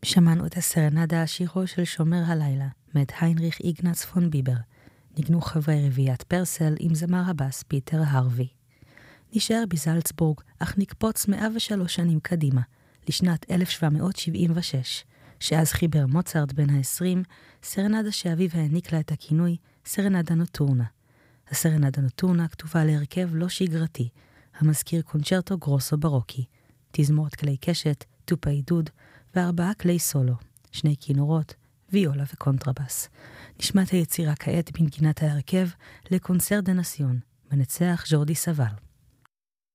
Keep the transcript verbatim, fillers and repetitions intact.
שמענו את הסרנדה השירו של שומר הלילה, מאת היינריך איגנץ פון ביבר. ניגנו חברי רביעיית פרסל עם זמר הבס פיטר הרווי. נשאר בזלצבורג, אך נקפוץ מאה ושלוש שנים קדימה, לשנת אלף שבע מאות שבעים ושש, שאז חיבר מוצרט בן ה-עשרים, סרנדה שאביו העניק לה את הכינוי סרנדה נוטורנה. הסרנדה נוטורנה כתובה להרכב לא שגרתי, המזכיר קונצ'רטו גרוסו ברוקי, תזמורת כלי קשת, טופאי דוד, וארבעה כלי סולו, שני כינורות, ויולה וקונטרבס. נשמעת היצירה כעת בנגינת ההרכב לקונצרט דה נסיון, מנצח ז'ורדי סבל.